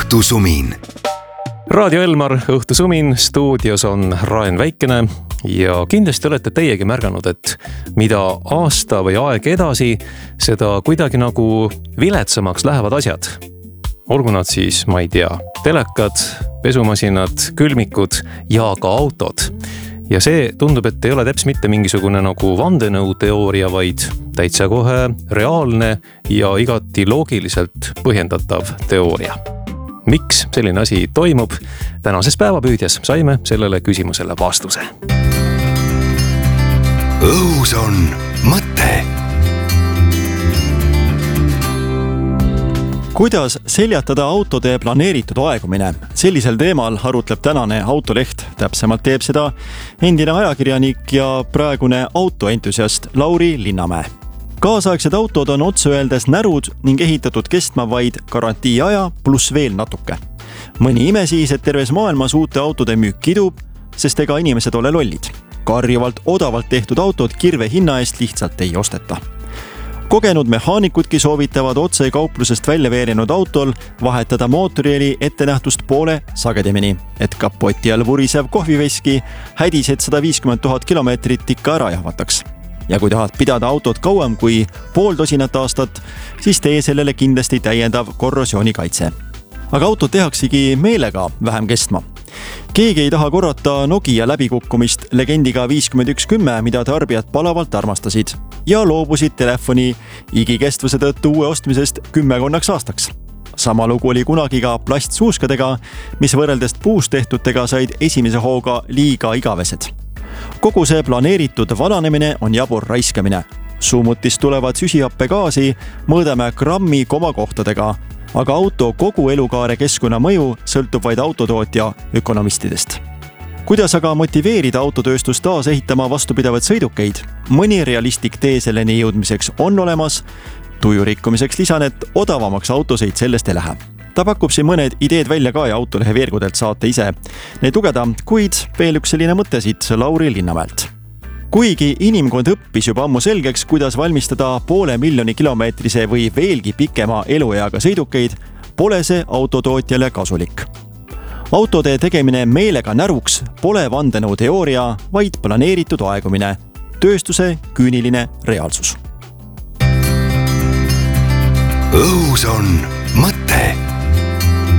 Õhtusumin. Raadio Elmar, Õhtusumin, stuudios on Raen Väikene ja kindlasti olete teiegi märganud, et mida aasta või aeg edasi, seda kuidagi nagu viletsamaks lähevad asjad. Olgu nad siis, ma ei tea, telekad, pesumasinad, külmikud ja ka autod. Ja see tundub, et ei ole täpselt mitte mingisugune nagu vandenõuteooria, vaid täitsa kohe reaalne ja igati loogiliselt põhjendatav teooria. Miks selline asi toimub? Tänases päevapüüdjas saime sellele küsimusele vastuse. Õhus on mõte. Kuidas seljatada autode planeeritud aegumine? Sellisel teemal arutleb tänane Autoleht. Täpsemalt teeb seda endine ajakirjanik ja praegune autoentusiast Lauri Linnamäe. Kaasaegsed autod on otse öeldes närud ning ehitatud kestma vaid garantii aja pluss veel natuke. Mõni ime siis, et terves maailmas uute autode müük kidub, sest ega inimesed ole lollid. Karjuvalt odavalt tehtud autod kirve hinna eest lihtsalt ei osteta. Kogenud mehaanikudki soovitavad otse kauplusest välja veerinud autol vahetada mootorieli ettenähtust poole sagedemini, et kapoti all vurisev kohviveski hädised 150 000 kilomeetrit ikka ära jahvataks. Ja kui tahad pidada autot kauem kui 1,5 aastat, siis tee sellele kindlasti täiendav korrosioonikaitse. Aga autod tehaksegi meelega vähem kestma. Keegi ei taha korrata Nokia läbikukkumist legendiga 5110, mida tarbijad palavalt armastasid ja loobusid telefoni igikestvuse tõttu uue ostmisest 10 aastaks. Sama lugu oli kunagi ka plastsuuskadega, mis võrreldes puust tehtutega said esimese hooga liiga igavesed. Kogu see planeeritud vananemine on jabur raiskamine. Suumutist tulevad süsihappegaasi mõõdame grammi komakohtadega, aga auto kogu elukaare keskkonna mõju sõltub vaid autotootja ökonomistidest. Kuidas aga motiveerida autotööstust taas ehitama vastupidavad sõidukeid? Mõni realistlik tee selleni jõudmiseks on olemas. Tujurikkumiseks lisan, et odavamaks autosõit sellest ei lähe. Ta pakub siin mõned ideed välja ka ja Autolehe veergudelt saate ise neid lugeda, kuid veel üks selline mõte siit Lauri Linnamäelt. Kuigi inimkond õppis juba ammu selgeks, kuidas valmistada 500 000 kilomeetrise või veelgi pikema elueaga sõidukeid, pole see autotootjale kasulik. Autode tegemine meelega näruks pole vandenõuteooria, vaid planeeritud aegumine, tööstuse küüniline reaalsus. Õhus on mõte.